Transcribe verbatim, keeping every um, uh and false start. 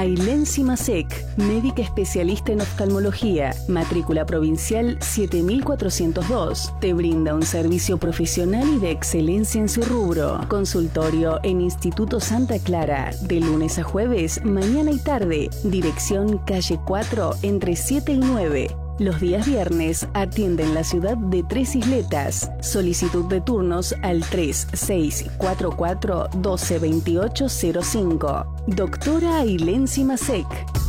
Ailensi Masek, médica especialista en oftalmología, matrícula provincial siete mil cuatrocientos dos. Te brinda un servicio profesional y de excelencia en su rubro. Consultorio en Instituto Santa Clara, de lunes a jueves, mañana y tarde. Dirección calle cuatro, entre siete y nueve. Los días viernes atienden la ciudad de Tres Isletas. Solicitud de turnos al tres seis cuatro cuatro, uno dos dos ocho cero cinco. Doctora Ailensi Masek.